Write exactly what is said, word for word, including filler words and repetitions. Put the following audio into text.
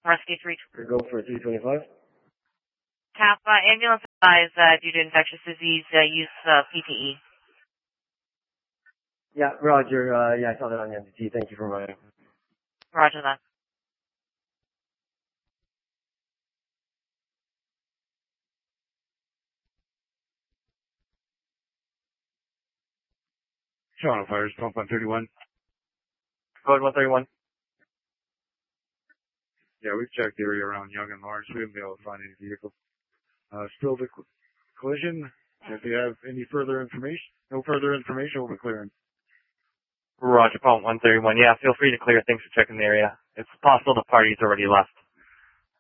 Rescue three. Go for three twenty-five. Tap, uh, ambulance advised uh, due to infectious disease, uh, use uh, P P E. Yeah, roger. Uh, yeah, I saw that on the M D T. Thank you for my... Roger that. Toronto Fires, pump one thirty-one. Code one thirty-one. Yeah, we've checked the area around Young and Lawrence. We haven't been able to find any vehicle. Uh, still the collision. If you have any further information, no further information, we'll be clearing. Roger, pump one thirty-one. Yeah, feel free to clear. Thanks for checking the area. It's possible the party's already left.